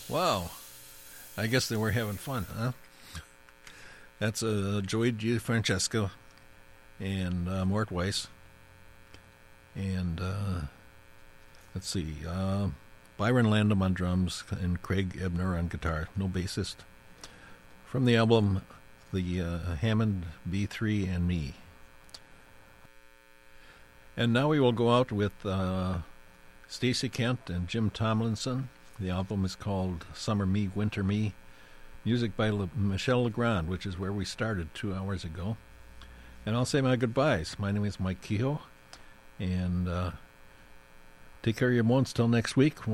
Wow. I guess they were having fun, huh? That's Joey DeFrancesco and Mort Weiss. And let's see, Byron Landum on drums and Craig Ebner on guitar. No bassist. From the album, the Hammond B3 and Me. And now we will go out with Stacey Kent and Jim Tomlinson. The album is called Summer Me, Winter Me. Music by Michel Legrand, which is where we started 2 hours ago. And I'll say my goodbyes. My name is Mike Kehoe. And take care of your bones till next week.